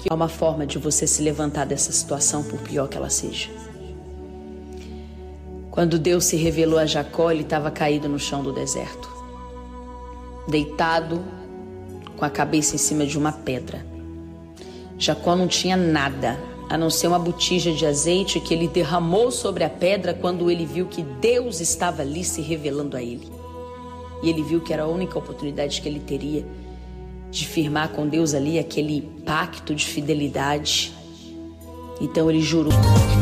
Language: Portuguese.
há uma forma de você se levantar dessa situação, por pior que ela seja. Quando Deus se revelou a Jacó, ele estava caído no chão do deserto, deitado com a cabeça em cima de uma pedra. Jacó não tinha nada, a não ser uma botija de azeite que ele derramou sobre a pedra quando ele viu que Deus estava ali se revelando a ele. E ele viu que era a única oportunidade que ele teria de firmar com Deus ali aquele pacto de fidelidade. Então ele jurou.